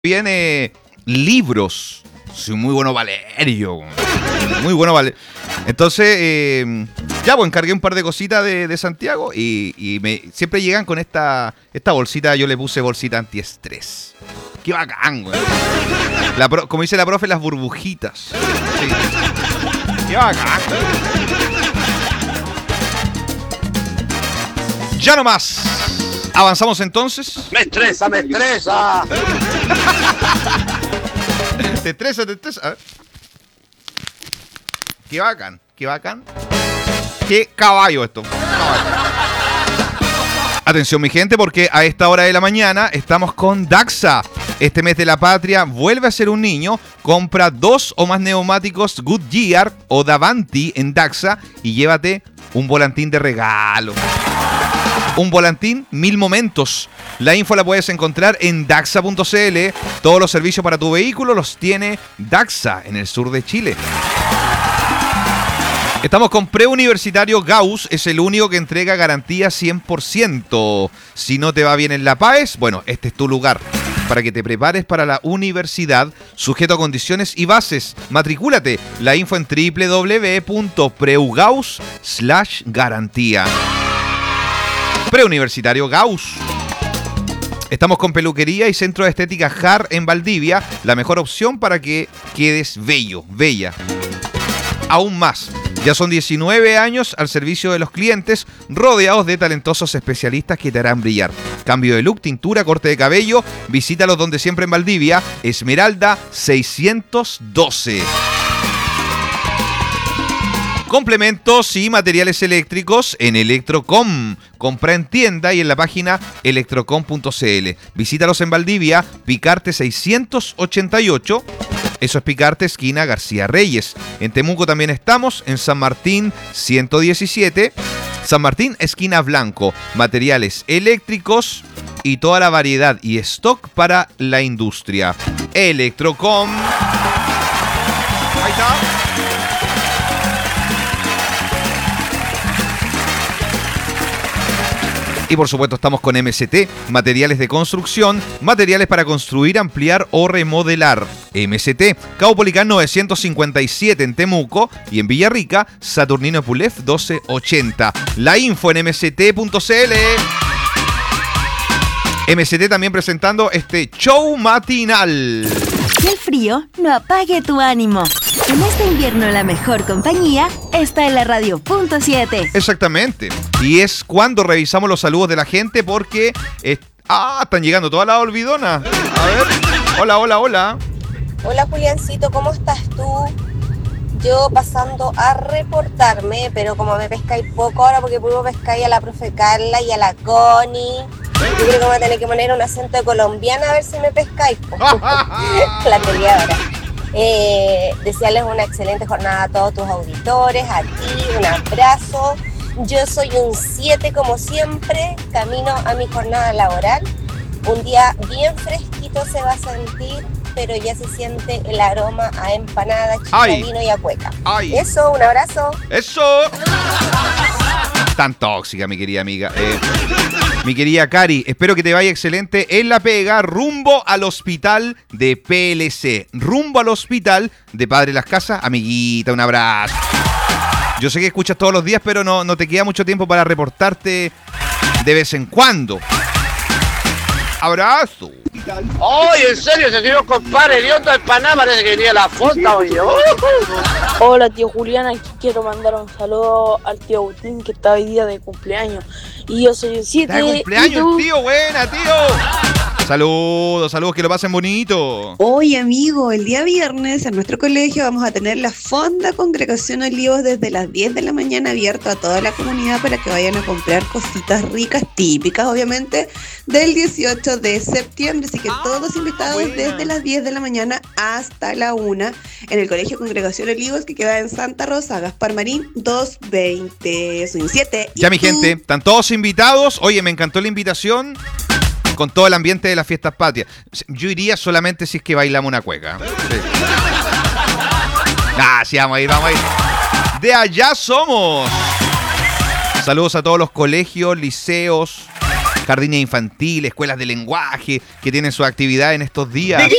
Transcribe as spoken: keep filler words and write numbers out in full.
Viene libros. Soy muy bueno Valerio. Muy bueno Valerio. Entonces, eh, ya pues encargué un par de cositas de, de Santiago y, y me, siempre llegan con esta, esta bolsita. Yo le puse bolsita antiestrés. Qué bacán, güey. La pro, como dice la profe, las burbujitas. Sí. Qué bacán. Ya no más. ¿Avanzamos entonces? ¡Me estresa, me estresa! Te estresa, te estresa. A ver. Qué bacán, qué bacán. Qué caballo esto. Caballo. Atención mi gente, porque a esta hora de la mañana estamos con Daxa. Este mes de la patria vuelve a ser un niño. Compra dos o más neumáticos Goodyear o Davanti en Daxa y llévate un volantín de regalo. Un volantín, mil momentos. La info la puedes encontrar en daxa punto c l. Todos los servicios para tu vehículo los tiene Daxa en el sur de Chile. Estamos con Preuniversitario Gauss, es el único que entrega garantía cien por ciento. Si no te va bien en la PAES, bueno, este es tu lugar para que te prepares para la universidad, sujeto a condiciones y bases. Matricúlate. La info en doble u doble u doble u punto preugauss slash garantía. Preuniversitario Gauss. Estamos con Peluquería y Centro de Estética J A R en Valdivia, la mejor opción para que quedes bello, bella. Aún más. Ya son diecinueve años al servicio de los clientes, rodeados de talentosos especialistas que te harán brillar. Cambio de look, tintura, corte de cabello, visítalos donde siempre en Valdivia, Esmeralda seiscientos doce. Complementos y materiales eléctricos en Electrocom. Compra en tienda y en la página electrocom punto c l. Visítalos en Valdivia, Picarte seiscientos ochenta y ocho. Eso es Picarte, esquina García Reyes. En Temuco también estamos, en San Martín ciento diecisiete. San Martín, esquina Blanco. Materiales eléctricos y toda la variedad y stock para la industria. Electrocom. Ahí está. Y por supuesto estamos con M S T, materiales de construcción, materiales para construir, ampliar o remodelar. M S T, Caupolicán novecientos cincuenta y siete en Temuco y en Villarrica, Saturnino Pulef doce ochenta. La info en m s t punto c l. M S T también presentando este show matinal. Que el frío no apague tu ánimo. En este invierno la mejor compañía está en la radio punto siete. Exactamente. Y es cuando revisamos los saludos de la gente porque... Eh, ah, están llegando todas las olvidonas. A ver. Hola, hola, hola. Hola Juliancito, ¿cómo estás tú? Yo pasando a reportarme, pero como me pescáis poco ahora porque puro pescáis a la profe Carla y a la Connie. Yo creo que voy a tener que poner un acento de colombiana a ver si me pescáis. La peleadora. Eh, desearles una excelente jornada a todos tus auditores, a ti, un abrazo. Yo soy un siete como siempre, camino a mi jornada laboral. Un día bien fresquito se va a sentir, pero ya se siente el aroma a empanada, chicha, vino y a cueca. Ay. Eso, un abrazo. Eso. Tan tóxica, mi querida amiga. Eh, mi querida Cari, espero que te vaya excelente en la pega, rumbo al hospital de P L C. Rumbo al hospital de Padre Las Casas. Amiguita, un abrazo. Yo sé que escuchas todos los días, pero no, no te queda mucho tiempo para reportarte de vez en cuando. Abrazo. ¡Ay, en serio! Se tiró compadre, el idiota del Panamá, parece que venía la fonda, oye. Hola, tío Julián, aquí quiero mandar un saludo al tío Agustín, que está hoy día de cumpleaños. Y yo soy el siete. ¡Está de cumpleaños, tío! ¡Buena, tío! Saludos, saludos, que lo pasen bonito. Hoy, amigo, el día viernes en nuestro colegio vamos a tener la Fonda Congregación Olivos desde las diez de la mañana, abierto a toda la comunidad para que vayan a comprar cositas ricas, típicas, obviamente, del dieciocho de septiembre. Así que todos invitados buena. Desde las diez de la mañana hasta la una en el Colegio Congregación Olivos, que queda en Santa Rosa, Gaspar Marín doscientos veinte. Soy un siete. Ya, mi gente, están todos invitados. Oye, me encantó la invitación. Con todo el ambiente de las fiestas patrias. Yo iría solamente si es que bailamos una cueca. Sí. Ah, sí, vamos a ir, vamos a ir. De allá somos. Saludos a todos los colegios, liceos, jardines infantiles, escuelas de lenguaje, que tienen su actividad en estos días.